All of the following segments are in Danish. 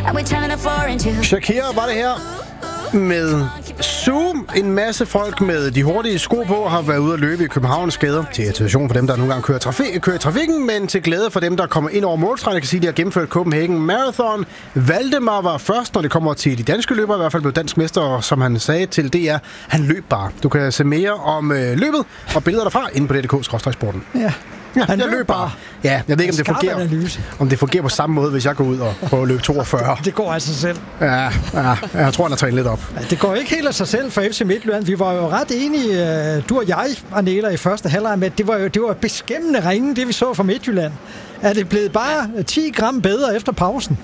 Shakira var det her med Zoom. En masse folk med de hurtige sko på har været ude at løbe i Københavns gader. Til irritation for dem, der nogle gange kører trafikken, men til glæde for dem, der kommer ind over målstregen. Jeg kan sige, at de har gennemført Copenhagen Marathon. Valdemar var først, når det kommer til de danske løbere. I hvert fald blev dansk mester, og som han sagde til DR, han løb bare. Du kan se mere om løbet og billeder derfra inde på DK/sporten. Ja. Ja, jeg løber bare. Ja, jeg ved ikke, om det fungerer på samme måde, hvis jeg går ud og prøver at løbe 42. Det går af sig selv. Ja, jeg tror, han har trænet lidt op. Ja, det går ikke helt af sig selv for FC Midtjylland. Vi var jo ret enige, du og jeg, Arnela, i første halvleg med, det var beskæmmende ringe, det vi så fra Midtjylland. Er det blevet bare 10 gram bedre efter pausen?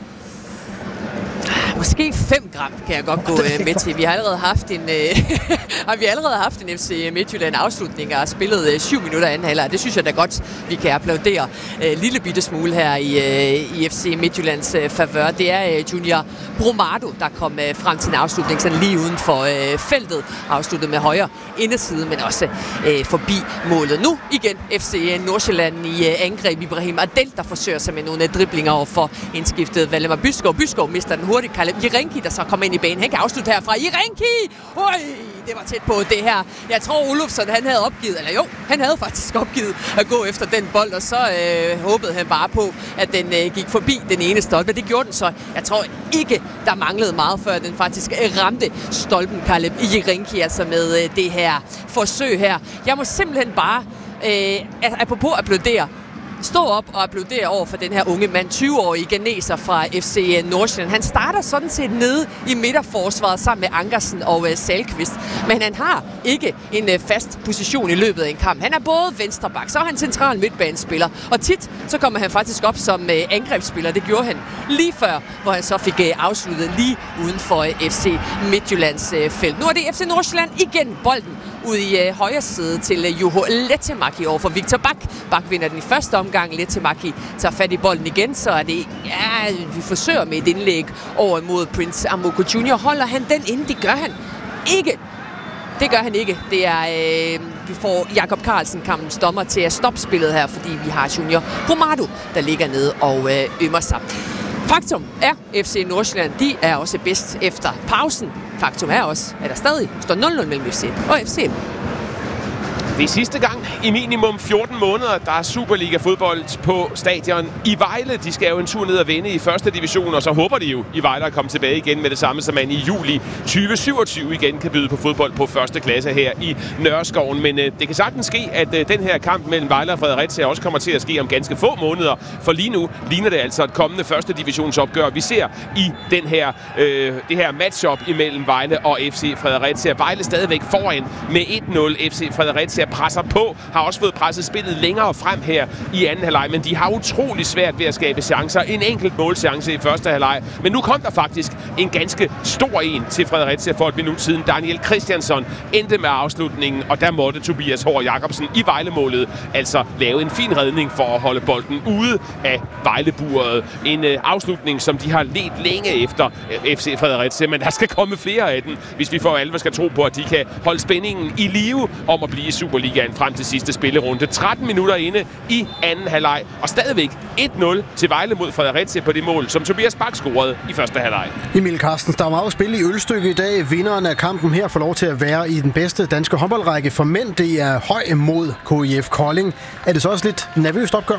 Måske 5 gram kan jeg godt gå med til. Vi har allerede haft en FC Midtjylland afslutning og spillet 7 minutter anden halvleg. Det synes jeg da godt, vi kan applaudere lille bitte smule her i FC Midtjyllands favør. Det er Junior Brumado, der kom frem til en afslutning sådan lige uden for feltet. Afsluttet med højre inderside, men også forbi målet. Nu igen FC Nordsjælland i angreb. Ibrahim Adel, der forsøger sig med nogle driblinger over for indskiftet Valdemar Byskov. Byskov mister den hurtigt. Jirenki, der så kommer ind i banen. Han kan afslutte herfra. Jirenki! Oj, det var tæt på det her. Jeg tror, Olufsson, han havde opgivet, eller jo, han havde faktisk opgivet at gå efter den bold, og så håbede han bare på, at den gik forbi den ene stolpe. Det gjorde den så. Jeg tror ikke, der manglede meget, før den faktisk ramte stolpen, Caleb Jirenki, altså med det her forsøg her. Jeg må simpelthen bare, apropos applaudere, stå op og applaudere over for den her unge mand, 20-årige geneser fra FC Nordsjælland. Han starter sådan set nede i midterforsvaret sammen med Ankersen og Salkvist, men han har ikke en fast position i løbet af en kamp. Han er både venstreback, så er han central midtbanespiller, og tit så kommer han faktisk op som angrebsspiller. Det gjorde han lige før, hvor han så fik afsluttet lige uden for FC Midtjyllands felt. Nu er det FC Nordsjælland igen bolden ud i højre side til Juho Lehtomäki over for Victor Bak. Bak vinder den i første omgang. Lehtomäki tager fat i bolden igen, så er det, vi forsøger med et indlæg over mod Prince Amoako Jr. Holder han den inde? Det gør han ikke. Det gør han ikke. Det er, vi får Jakob Carlsen, kampens dommer, til at stoppe spillet her, fordi vi har Junior Brumado, der ligger nede og ømmer sig. Faktum er, FC Nordsjælland, de er også bedst efter pausen. Faktum er også, at der stadig står 0-0 mellem FC og FC. Det er sidste gang i minimum 14 måneder, der er Superliga-fodbold på stadion i Vejle. De skal jo en tur ned og vinde i første division, og så håber de jo i Vejle at komme tilbage igen med det samme, som man i juli 2027 igen kan byde på fodbold på første klasse her i Nørreskoven. Men det kan sagtens ske, at den her kamp mellem Vejle og Fredericia også kommer til at ske om ganske få måneder, for lige nu ligner det altså et kommende første divisionsopgør. Vi ser i den her, det her matchup imellem Vejle og FC Fredericia. Vejle stadigvæk foran med 1-0. FC Fredericia presser på, har også fået presset spillet længere frem her i anden halvleg, men de har utrolig svært ved at skabe chancer. En enkelt målchance i første halvleg, men nu kom der faktisk en ganske stor en til Fredericia for et minut siden. Daniel Christiansson endte med afslutningen, og der måtte Tobias Hård Jacobsen i Vejlemålet altså lave en fin redning for at holde bolden ude af Vejleburet. En afslutning, som de har ledt længe efter FC Fredericia, men der skal komme flere af den, hvis vi for alvor skal tro på, at de kan holde spændingen i live om at blive i Superligaen frem til sidste spillerunde. 13 minutter inde i anden halvleg, og stadigvæk 1-0 til Vejle mod Fredericia på det mål, som Tobias Bak scorede i første halvleg. Emil Carstens, der er meget spil i Ølstykke i dag. Vinderen af kampen her får lov til at være i den bedste danske håndboldrække for mænd. Det er Høj mod KIF Kolding. Er det så også lidt nervøst opgør?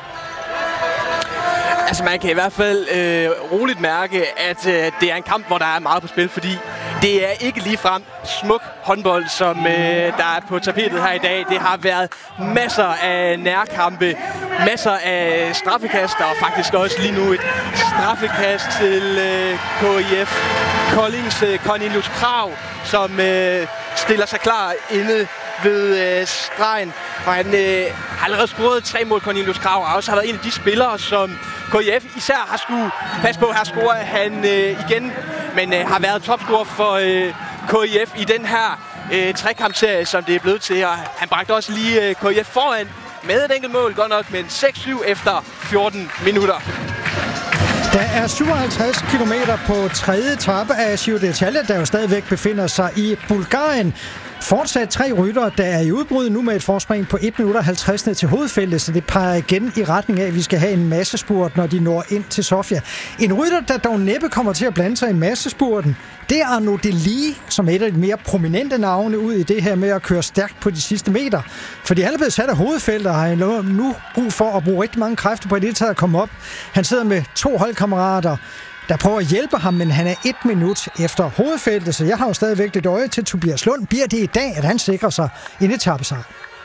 Altså man kan i hvert fald roligt mærke, at det er en kamp, hvor der er meget på spil, fordi det er ikke ligefrem smuk håndbold, som der er på tapetet her i dag. Det har været masser af nærkampe, masser af straffekast, og faktisk også lige nu et straffekast til KIF Koldings Cornelius Krag, som stiller sig klar inde ved stregen. Og han har allerede scoret 3 mål, Cornelius Krag, og også har været en af de spillere, som KIF især har skulle passe på. Her scorer han igen, men har været topscorer for KIF i den her trekampserie, som det er blevet til. Og han bragte også lige KIF foran med et enkelt mål, godt nok, men 6-7 efter 14 minutter. Der er 57 kilometer på tredje etape af Giro d'Italia, der jo stadigvæk befinder sig i Bulgarien. Fortsat 3 ryttere, der er i udbrud nu med et forspring på 1 minut og 50 ned til hovedfeltet, så det peger igen i retning af, at vi skal have en massespurt, når de når ind til Sofia. En rytter, der dog næppe kommer til at blande sig i massespurten, det er Arnaud Delis, som er et af de mere prominente navne ud i det her med at køre stærkt på de sidste meter. Fordi han er blevet sat af hovedfeltet, og har nu brug for at bruge rigtig mange kræfter på det taget at komme op. Han sidder med 2 holdkammerater, der prøver at hjælpe ham, men han er 1 minut efter hovedfeltet, så jeg har jo stadigvæk lidt øje til Tobias Lund. Bliver det i dag, at han sikrer sig en etapesejr?